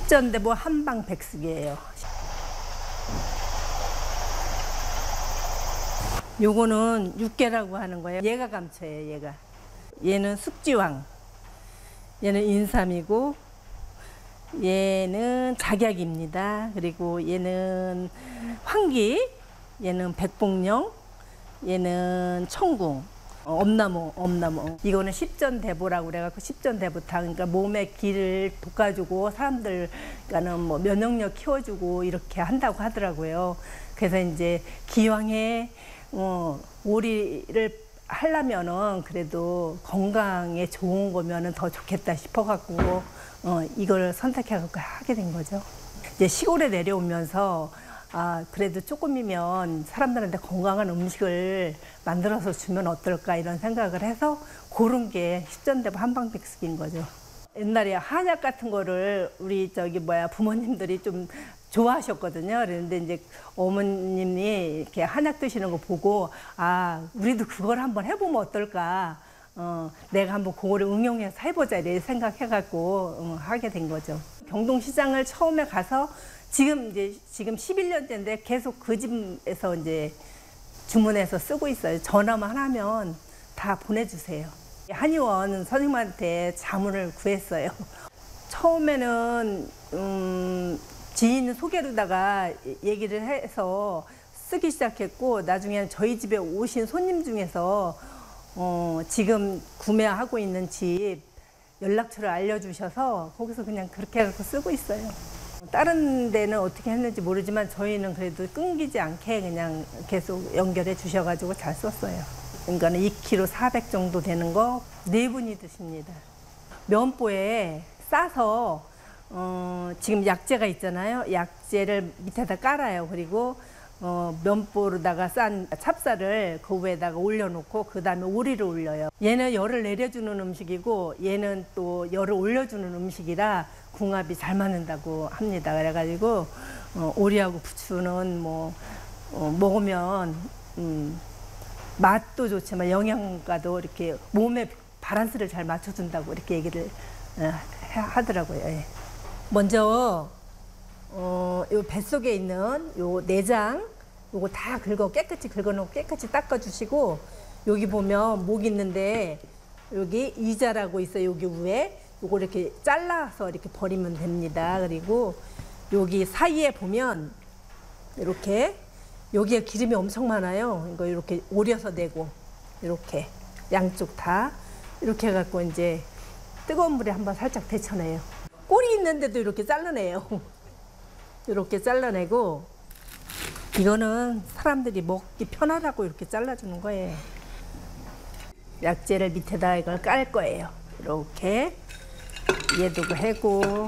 십전대보 한방백숙이에요. 요거는 육개라고 하는 거예요. 얘가 감초예요, 얘가. 얘는 숙지왕. 얘는 인삼이고, 얘는 작약입니다. 그리고 얘는 황기, 얘는 백봉령, 얘는 청궁, 엄나무. 이거는 십전대보라고 그래갖고 십전대보탕. 그러니까 몸에 기를 돋궈주고 사람들과는 뭐 면역력 키워주고 이렇게 한다고 하더라고요. 그래서 이제 기왕에 오리를 하려면은 그래도 건강에 좋은 거면은 더 좋겠다 싶어갖고 이걸 선택해갖고 하게 된 거죠. 이제 시골에 내려오면서 그래도 조금이면 사람들한테 건강한 음식을 만들어서 주면 어떨까 이런 생각을 해서 고른 게 십전대보 한방백숙인 거죠. 옛날에 한약 같은 거를 우리 부모님들이 좀 좋아하셨거든요. 그런데 이제 어머님이 이렇게 한약 드시는 거 보고 우리도 그걸 한번 해보면 어떨까. 내가 한번 그거를 응용해서 해보자 이렇게 생각해갖고 하게 된 거죠. 경동시장을 처음에 가서 지금 11년째인데 계속 그 집에서 이제 주문해서 쓰고 있어요. 전화만 하면 다 보내주세요. 한의원 선생님한테 자문을 구했어요. 처음에는 지인 소개로다가 얘기를 해서 쓰기 시작했고, 나중에는 저희 집에 오신 손님 중에서 지금 구매하고 있는 집 연락처를 알려주셔서 거기서 그냥 그렇게 해서 쓰고 있어요. 다른 데는 어떻게 했는지 모르지만 저희는 그래도 끊기지 않게 그냥 계속 연결해 주셔가지고 잘 썼어요. 그러니까 2kg 400 정도 되는 거 4분이 드십니다. 면보에 싸서 지금 약재가 있잖아요. 약재를 밑에다 깔아요. 그리고 면보로다가 싼 찹쌀을 그 위에다가 올려놓고 그 다음에 오리를 올려요. 얘는 열을 내려주는 음식이고 얘는 또 열을 올려주는 음식이라 궁합이 잘 맞는다고 합니다. 그래가지고 오리하고 부추는 먹으면 맛도 좋지만 영양가도 이렇게 몸에 바란스를 잘 맞춰준다고 이렇게 얘기를 하더라고요. 예. 먼저 요 뱃속에 있는 요 내장 요거 다 깨끗이 긁어놓고 깨끗이 닦아주시고, 여기 보면 목 있는데 여기 이자라고 있어요. 여기 위에 요거 이렇게 잘라서 이렇게 버리면 됩니다. 그리고 여기 사이에 보면 이렇게 여기에 기름이 엄청 많아요. 이거 이렇게 오려서 내고 이렇게 양쪽 다 이렇게 해갖고 이제 뜨거운 물에 한번 살짝 데쳐내요. 꼬리 있는데도 이렇게 잘라내요. 이렇게 잘라내고, 이거는 사람들이 먹기 편하라고 이렇게 잘라주는 거예요. 약재를 밑에다 이걸 깔 거예요. 이렇게 얘도 해고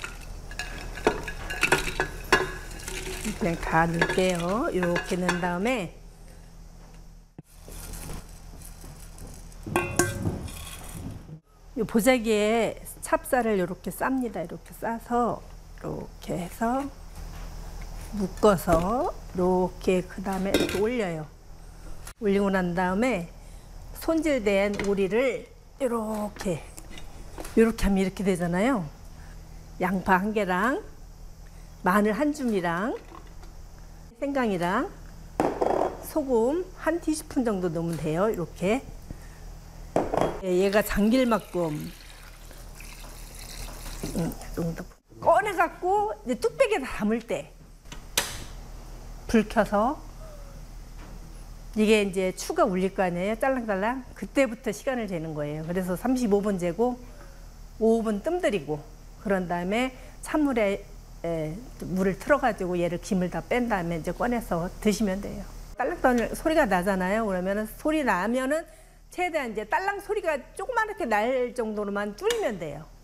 그냥 다 넣을게요. 이렇게 넣은 다음에 이 보자기에 찹쌀을 이렇게 쌉니다. 이렇게 싸서 이렇게 해서 묶어서 이렇게 그 다음에 이렇게 올려요. 올리고 난 다음에 손질된 오리를 이렇게 하면 이렇게 되잖아요. 양파 1개랑 마늘 1줌이랑 생강이랑 소금 1티스푼 정도 넣으면 돼요. 이렇게. 얘가 참기름만큼 꺼내갖고 이제 뚝배기에 담을 때 불 켜서 이게 이제 추가 울릴 거 아니에요. 딸랑딸랑. 그때부터 시간을 재는 거예요. 그래서 35분 재고 5분 뜸들이고, 그런 다음에 찬물에 물을 틀어가지고 얘를 김을 다 뺀 다음에 이제 꺼내서 드시면 돼요. 딸랑딸랑 소리가 나잖아요. 그러면은 소리 나면은 최대한 이제 딸랑 소리가 조그맣게 날 정도로만 줄이면 돼요.